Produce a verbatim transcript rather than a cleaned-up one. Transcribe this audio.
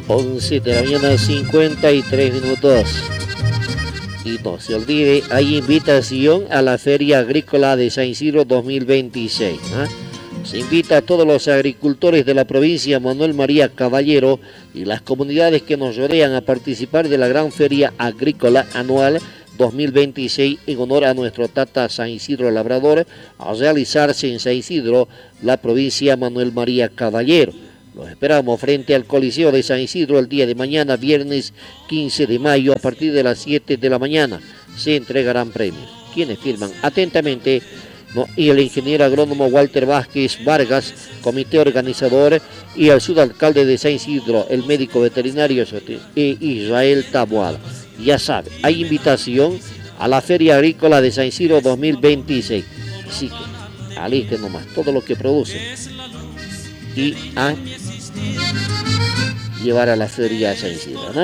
once de la mañana, cincuenta y tres minutos. Y no se olvide, hay invitación a la Feria Agrícola de San Isidro dos mil veintiséis. ¿eh? Se invita a todos los agricultores de la provincia Manuel María Caballero y las comunidades que nos rodean a participar de la gran Feria Agrícola Anual dos mil veintiséis en honor a nuestro Tata San Isidro Labrador, a realizarse en San Isidro, la provincia Manuel María Caballero. Los esperamos frente al Coliseo de San Isidro el día de mañana, viernes quince de mayo, a partir de las siete de la mañana. Se entregarán premios. Quienes firman atentamente, ¿no? Y el ingeniero agrónomo Walter Vázquez Vargas, comité organizador, y el subalcalde de San Isidro, el médico veterinario Israel Taboada. Ya sabe, hay invitación a la Feria Agrícola de San Isidro dos mil veintiséis. Así que alisten nomás todo lo que producen y a llevar a la Feria de San Isidro, ¿no?